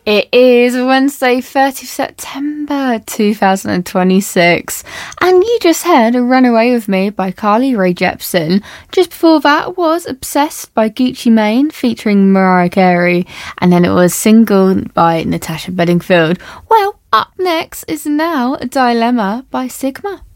It is Wednesday, 30th September 2026. And you just heard Run Away With Me by Carly Rae Jepsen. Just before that was Obsessed by Gucci Mane featuring Mariah Carey. And then it was Single by Natasha Bedingfield. Well, up next is now Dilemma by Sigma.